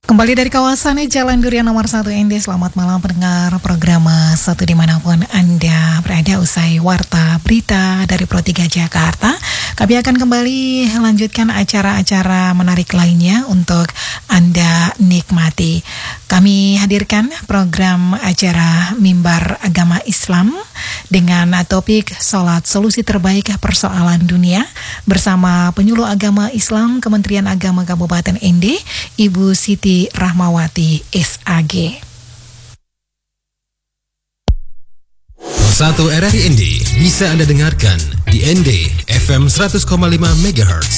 Kembali dari kawasan Jalan Durian nomor 1 ND. Selamat malam pendengar program 1 dimanapun Anda berada. Usai Warta Berita dari Pro 3 Jakarta, kami akan kembali lanjutkan acara-acara menarik lainnya untuk Anda nikmati. Kami hadirkan program acara Mimbar Agama Islam dengan topik Salat Solusi Terbaik Persoalan Dunia bersama Penyuluh Agama Islam Kementerian Agama Kabupaten ND, Ibu Siti Rahmawati SAG. 1 RRI ND bisa Anda dengarkan di ND FM 100,5 MHz